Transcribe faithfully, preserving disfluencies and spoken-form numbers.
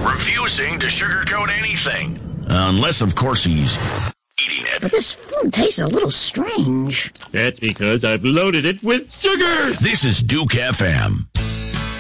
refusing to sugarcoat anything. Unless, of course, he's eating it. But this food tastes a little strange. That's because I've loaded it with sugar. This is Duke F M.